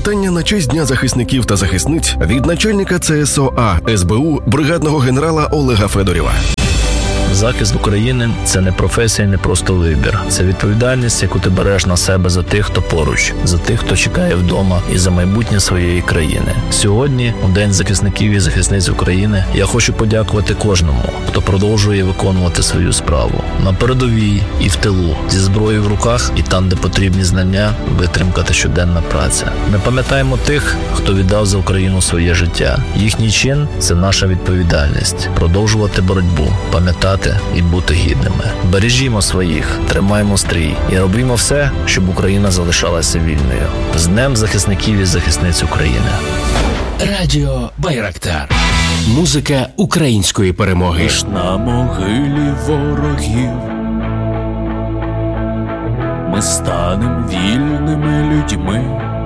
Привітання на честь Дня захисників та захисниць від начальника ЦСОА СБУ бригадного генерала Олега Федорєва. Захист України – це не професія, не просто вибір. Це відповідальність, яку ти береш на себе за тих, хто поруч, за тих, хто чекає вдома і за майбутнє своєї країни. Сьогодні, у День захисників і захисниць України, я хочу подякувати кожному, хто продовжує виконувати свою справу. На передовій і в тилу, зі зброєю в руках і там, де потрібні знання, витримка та щоденна праця. Ми пам'ятаємо тих, хто віддав за Україну своє життя. Їхній чин – це наша відповідальність. Продовжувати боротьбу, пам'ятати і бути гідними. Бережімо своїх, тримаємо стрій і робімо все, щоб Україна залишалася вільною. З Днем захисників і захисниць України. Радіо Байрактар. Музика української перемоги. Лиш на могилі ворогів ми станем вільними людьми.